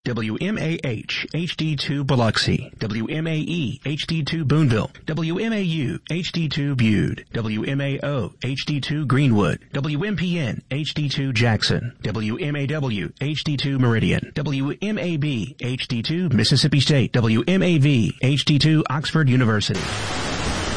WMAH HD2 Biloxi, WMAE HD2 Boonville, WMAU HD2 Bude, WMAO HD2 Greenwood, WMPN HD2 Jackson, WMAW HD2 Meridian, WMAB HD2 Mississippi State, WMAV HD2 Oxford University.